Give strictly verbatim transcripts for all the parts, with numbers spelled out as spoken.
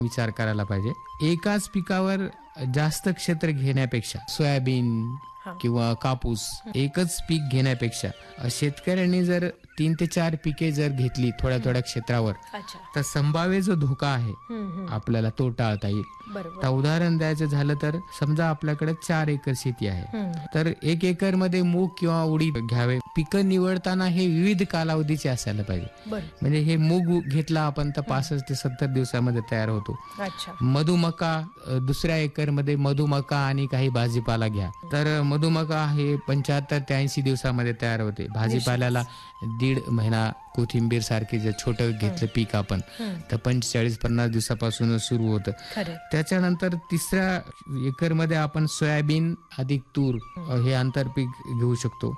विचार करायला पाहिजे. एकाच पिकावर जास्त क्षेत्र घेण्यापेक्षा सोयाबीन किंवा कापूस एकच पीक घेण्यापेक्षा शेतकऱ्यांनी जर तीन ते चार पिके जर घेतली थोड्या थोड्या क्षेत्रावर तर संभाव्य जो धोका आहे आपल्याला तो टाळता येईल. तर उदाहरण द्यायचं झालं तर समजा आपल्याकडे चार एकर शेती आहे तर एक एकर मध्ये मूग किंवा उडीद घ्यावे. पिकं निवडताना हे विविध कालावधीचे असायला पाहिजे. म्हणजे हे मूग घेतला आपण तर पासष्ट ते सत्तर दिवसामध्ये तयार होतो. मधुमका दुसऱ्या एकर मध्ये मधुमका आणि काही भाजीपाला घ्या तर मधुमका हे पंच्याहत्तर ते ऐंशी दिवसामध्ये तयार होते. भाजीपाल्याला दीड महिना, कोथिंबीर सारखे जे छोटं घेतलं पीक आपण तर पंचेचाळीस पन्नास दिवसापासून सुरू होतं. त्याच्यानंतर तिसऱ्या एकर मध्ये आपण सोयाबीन अधिक तूर हे आंतरपीक घेऊ शकतो.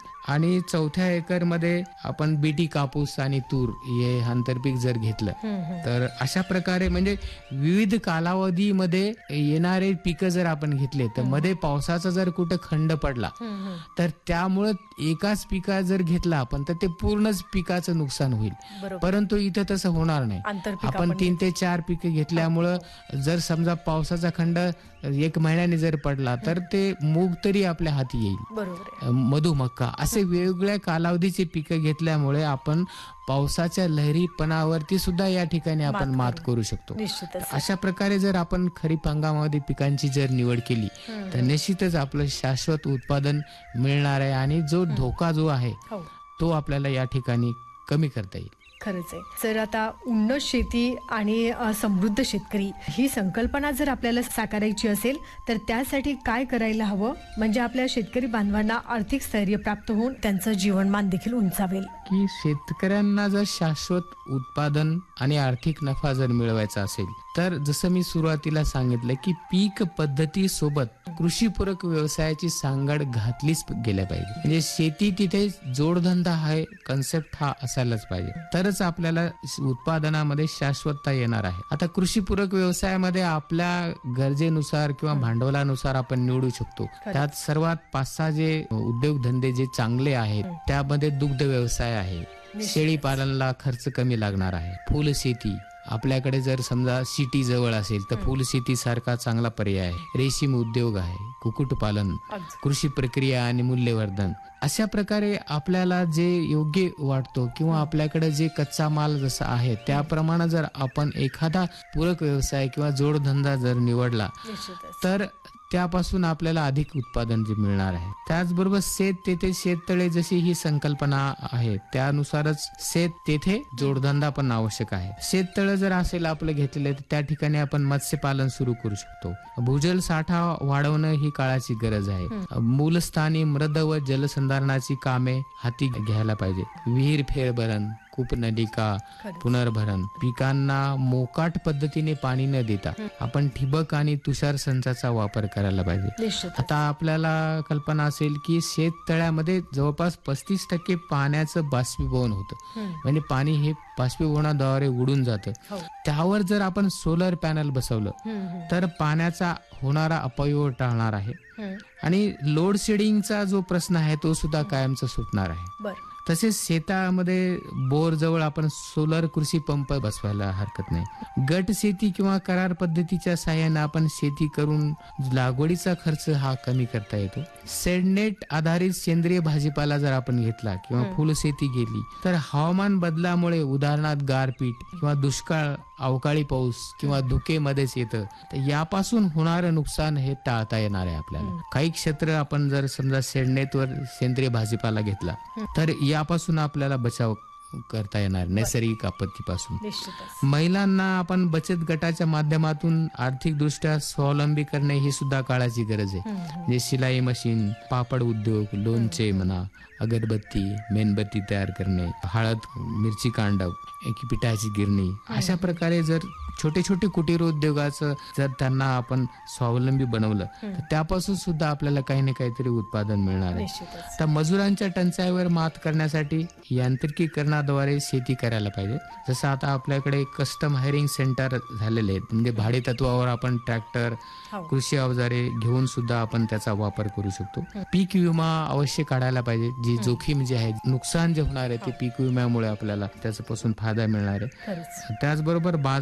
आणि चौथ्या एकर मध्ये आपण बीटी कापूस आणि तूर हे आंतरपीक जर घेतलं तर अशा प्रकारे म्हणजे विविध कालावधीमध्ये येणारे पिकं जर आपण घेतले तर मध्ये पावसाचा जर कुठं खंड पडला तर त्यामुळे एकाच पिका जर घेतला आपण तर ते पूर्णच पिकाचं नुकसान होईल. परंतु इथं तसं होणार नाही. आपण तीन ते चार पिके घेतल्यामुळं जर समजा पावसाचा खंड एक महिन्याने जर पडला तर ते मूग तरी आपल्या हाती येईल. मधुमका असे वेगवेगळ्या कालावधीचे पिकं घेतल्यामुळे आपण पावसाच्या लहरीपणावरती सुद्धा या ठिकाणी आपण मात करू शकतो. अशा प्रकारे जर आपण खरीप हंगामामध्ये पिकांची जर निवड केली तर निश्चितच आपलं शाश्वत उत्पादन मिळणार आहे आणि जो धोका जो आहे तो आपल्याला या ठिकाणी कमी करता येईल. खरंच आहे सर. आता उन्नत शेती आणि समृद्ध शेतकरी ही संकल्पना जर आपल्याला साकारायची असेल तर त्यासाठी काय करायला हवं म्हणजे आपल्या शेतकरी बांधवांना आर्थिक स्थैर्य प्राप्त होऊन त्यांचं जीवनमान देखील उंचावेल? की शेतकऱ्यांना जर शाश्वत उत्पादन आणि आर्थिक नफा जर मिळवायचा असेल तर जसं मी सुरुवातीला सांगितलं की पीक पद्धती सोबत कृषीपूरक व्यवसायाची सांगड घातलीच गेल्या पाहिजे. म्हणजे शेती तिथे जोडधंदा हा कन्सेप्ट हा असायलाच पाहिजे तरच आपल्याला उत्पादनामध्ये शाश्वतता येणार आहे. आता कृषीपूरक व्यवसायामध्ये आपल्या गरजेनुसार किंवा भांडवलानुसार आपण निवडू शकतो. त्यात सर्वात पाच सहा जे उद्योगधंदे जे चांगले आहेत त्यामध्ये दुग्ध व्यवसाय आहे, शेळी पालनाला खर्च कमी लागणार आहे, फुल शेती आपल्याकडे जर समजा सिटी जवळ असेल तर फुल शेती सारखा चांगला पर्याय आहे, रेशीम उद्योग आहे, कुक्कुटपालन, कृषी प्रक्रिया आणि मूल्यवर्धन. अशा प्रकारे आपल्याला जे योग्य वाटतो किंवा आपल्याकडे जे कच्चा माल जसा आहे त्याप्रमाणे जर आपण एखादा पूरक व्यवसाय किंवा जोडधंदा जर निवडला तर त्यापासून आपल्याला अधिक उत्पादन जे मिळणार आहे. त्याचबरोबर शेत तेथे शेततळे जशी ही संकल्पना आहे त्यानुसारच शेत तेथे जोडधंदा पण आवश्यक आहे. शेततळे जर असेल आपलं घेतलेलं तर त्या ठिकाणी आपण मत्स्यपालन सुरू करू शकतो. भूजल साठा वाढवणं ही काळाची गरज आहे. मूलस्थानी मृद व जलसंधारणाची कामे हाती घ्यायला पाहिजे. विहीर फेरभरण, कूपनलिका पुनर्भरण, पिकांना मोकाट पद्धतीने पाणी न देता आपण ठिबक आणि तुषार संचाचा वापर करायला पाहिजे. आता आपल्याला कल्पना असेल की शेततळ्यामध्ये जवळपास पस्तीस टक्के पाण्याचं बाष्पीभवन होतं. म्हणजे पाणी हे बाष्पीभवनाद्वारे उडून जातं. त्यावर जर आपण सोलर पॅनल बसवलं तर पाण्याचा होणारा अपव्यय टाळणार आहे आणि लोड शेडिंगचा जो प्रश्न आहे तो सुद्धा कायमचा सुटणार आहे. तसेच शेतामध्ये बोर जवळ आपण सोलर कृषी पंप बसवायला हरकत नाही. गट शेती किंवा करार पद्धतीच्या साहाय्याने आपण शेती करून लागवडीचा खर्च हा कमी करता येतो. सेडनेट आधारित सेंद्रिय भाजीपाला जर आपण घेतला किंवा फुलशेती गेली तर हवामान बदलामुळे उदाहरणार्थ गारपीट किंवा दुष्काळ, अवकाळी पाऊस किंवा धुके मध्येच येतं तर यापासून होणारं नुकसान हे टाळता येणार आहे आपल्याला. काही क्षेत्र आपण जर समजा सेडनेटवर सेंद्रिय भाजीपाला घेतला तर यापासून आपल्याला बचाव करता येणार नैसर्गिक आपत्तीपासून. महिलांना आपण बचत गटाच्या माध्यमातून आर्थिक दृष्ट्या स्वावलंबी करणे ही सुद्धा काळाची गरज आहे. म्हणजे शिलाई मशीन, पापड उद्योग, लोणचे म्हणा, अगरबत्ती, मेणबत्ती तयार करणे, हळद, मिरची कांडव, पिठाची गिरणी, अशा प्रकारे जर छोटे छोटे कुटीर उद्योगाचं जर त्यांना आपण स्वावलंबी बनवलं तर त्यापासून सुद्धा आपल्याला काही ना काहीतरी उत्पादन मिळणार आहे. तर मजुरांच्या टंचाईवर मात करण्यासाठी यांत्रिकीकरणाद्वारे शेती करायला पाहिजे. जसं आता आपल्याकडे कस्टम हायरिंग सेंटर झालेले आहेत. म्हणजे भाडे तत्वावर आपण ट्रॅक्टर, कृषी अवजारे घेऊन सुद्धा आपण त्याचा वापर करू शकतो. पीक विमा अवश्य काढायला पाहिजे. जी जोखीम जी आहे, नुकसान जे होणार आहे ते पीक विम्यामुळे आपल्याला त्याच्यापासून फायदा मिळणार आहे. त्याचबरोबर बाजारभाव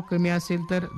कमी असेल तर